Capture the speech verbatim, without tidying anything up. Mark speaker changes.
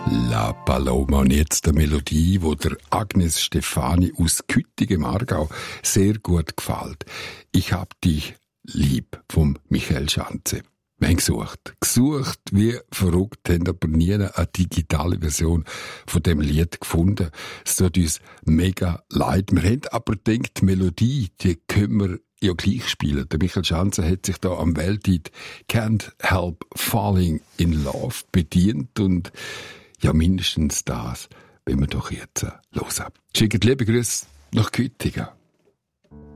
Speaker 1: La Paloma. Und jetzt eine Melodie, die der Agnes Stefani aus Küttigen im Aargau sehr gut gefällt. Ich hab dich lieb, vom Michael Schanze. Wir haben gesucht. Gesucht wie verrückt, haben aber nie eine digitale Version von dem Lied gefunden. Es tut uns mega leid. Wir haben aber gedacht, die Melodie, die können wir ja gleich spielen. Der Michael Schanze hat sich da am Weltlied Can't Help Falling in Love bedient und ja, mindestens das, wenn wir doch jetzt los haben. Schickt liebe Grüße nach Küttigen.